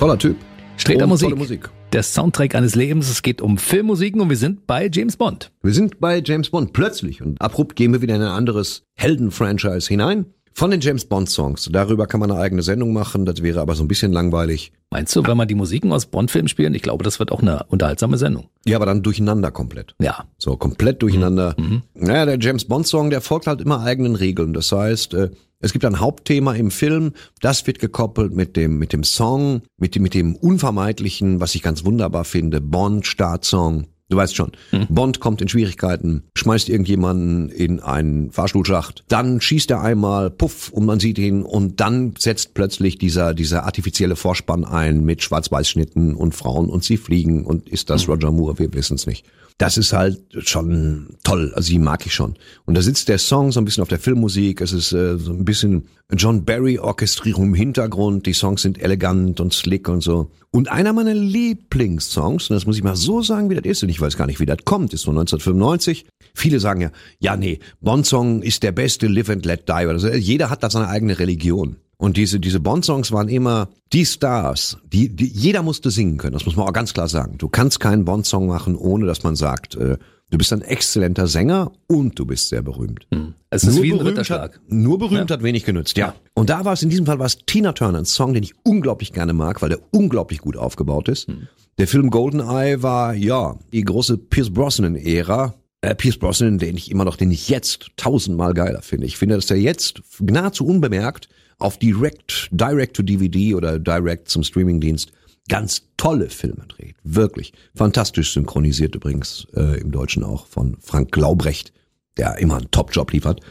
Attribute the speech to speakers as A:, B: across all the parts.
A: Toller Typ.
B: Streter
A: Und
B: Musik.
A: tolle Musik.
B: Der Soundtrack eines Lebens. Es geht um Filmmusiken und wir sind bei James Bond.
A: Wir sind bei James Bond plötzlich und abrupt gehen wir wieder in ein anderes Helden-Franchise hinein. Von den James Bond-Songs. Darüber kann man eine eigene Sendung machen, das wäre aber so ein bisschen langweilig.
B: Meinst du, wenn man die Musiken aus Bond-Filmen spielen? Ich glaube, das wird auch eine unterhaltsame Sendung.
A: Ja, aber dann durcheinander komplett.
B: Ja.
A: So, komplett durcheinander. Naja, der James Bond-Song, der folgt halt immer eigenen Regeln. Das heißt, es gibt ein Hauptthema im Film, das wird gekoppelt mit dem Song, mit dem Unvermeidlichen, was ich ganz wunderbar finde, Bond-Startsong. Du weißt schon, Bond kommt in Schwierigkeiten, schmeißt irgendjemanden in einen Fahrstuhlschacht, dann schießt er einmal, puff, und man sieht ihn und dann setzt plötzlich dieser artifizielle Vorspann ein mit Schwarz-Weiß-Schnitten und Frauen und sie fliegen und ist das Roger Moore, wir wissen es nicht. Das ist halt schon toll, also die mag ich schon. Und da sitzt der Song so ein bisschen auf der Filmmusik, es ist so ein bisschen John Barry-Orchestrierung im Hintergrund, die Songs sind elegant und slick und so. Und einer meiner Lieblingssongs, und das muss ich mal so sagen, wie das ist, und ich weiß gar nicht, wie das kommt, ist von 1995. Viele sagen ja nee, Bond-Song ist der beste Live and Let Die. Also jeder hat da seine eigene Religion. Und diese Bond-Songs waren immer die Stars, die jeder musste singen können, das muss man auch ganz klar sagen. Du kannst keinen Bond-Song machen, ohne dass man sagt, du bist ein exzellenter Sänger und du bist sehr berühmt.
B: Es ist wie ein Ritterschlag.
A: Nur berühmt hat wenig genützt, ja. Und da war es in diesem Fall Tina Turner, ein Song, den ich unglaublich gerne mag, weil der unglaublich gut aufgebaut ist. Der Film GoldenEye war, ja, die große Pierce Brosnan-Ära. Pierce Brosnan, den ich jetzt 1000-mal geiler finde. Ich finde, dass der jetzt nahezu unbemerkt auf Direct-to-DVD oder Direct zum Streamingdienst ganz tolle Filme dreht. Wirklich. Fantastisch synchronisiert übrigens, im Deutschen auch von Frank Laubrecht, der immer einen Top-Job liefert.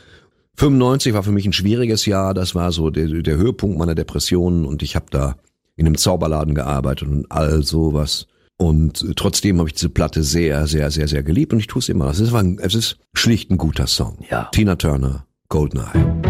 A: 95 war für mich ein schwieriges Jahr. Das war so der Höhepunkt meiner Depressionen und ich habe da in einem Zauberladen gearbeitet und all sowas. Und trotzdem habe ich diese Platte sehr, sehr, sehr, sehr geliebt und ich tue es immer. Es ist schlicht ein guter Song.
B: Ja.
A: Tina Turner, GoldenEye.